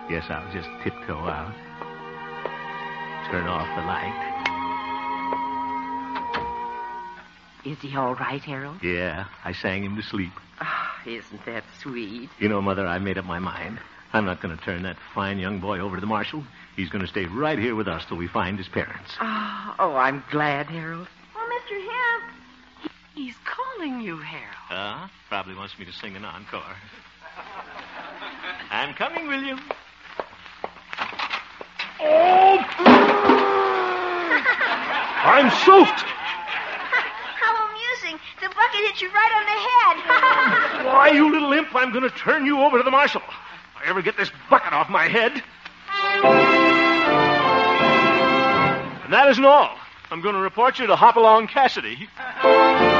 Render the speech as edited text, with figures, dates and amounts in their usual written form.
Guess I'll just tiptoe out. Turn off the light. Is he all right, Harold? Yeah, I sang him to sleep. Isn't that sweet? You know, Mother, I made up my mind. I'm not going to turn that fine young boy over to the marshal. He's going to stay right here with us till we find his parents. Oh, I'm glad, Harold. Oh, Mr. Hemp. He's calling you, Harold. Probably wants me to sing an encore. I'm coming, William. Oh! I'm soaked! How amusing. The bucket hit you right on the head. Why, you little imp, I'm going to turn you over to the marshal. If I ever get this bucket off my head. And that isn't all. I'm going to report you to Hopalong Cassidy.